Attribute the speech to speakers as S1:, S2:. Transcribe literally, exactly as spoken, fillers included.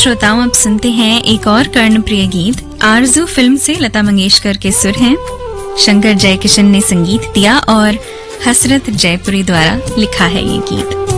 S1: श्रोताओं, अब सुनते हैं एक और कर्णप्रिय गीत। आरज़ू फिल्म से लता मंगेशकर के सुर हैं, शंकर जयकिशन ने संगीत दिया और हसरत जयपुरी द्वारा लिखा है ये गीत।